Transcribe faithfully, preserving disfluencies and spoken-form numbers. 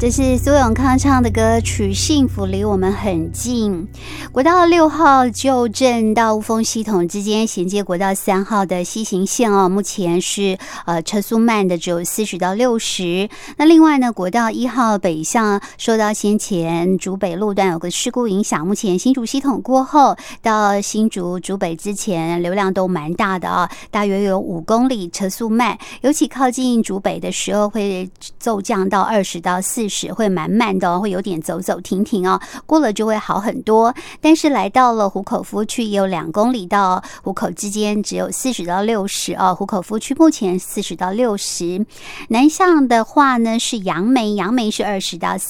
这是苏永康唱的歌曲《幸福离我们很近》。国道六号旧镇到雾峰系统之间衔接国道三号的西行线哦，目前是呃车速慢的，只有四十到六十。那另外呢，国道一号北向受到先前竹北路段有个事故影响，目前新竹系统过后到新竹竹北之前流量都蛮大的啊、哦，大约有五公里，车速慢，尤其靠近竹北的时候会骤降到二十到四十，会蛮慢的哦，会有点走走停停哦，过了就会好很多。但是来到了湖口夫区也有两公里到湖口之间只有四十到六十哦，湖口夫区目前四十到六十。南向的话呢是杨梅，杨梅是二十到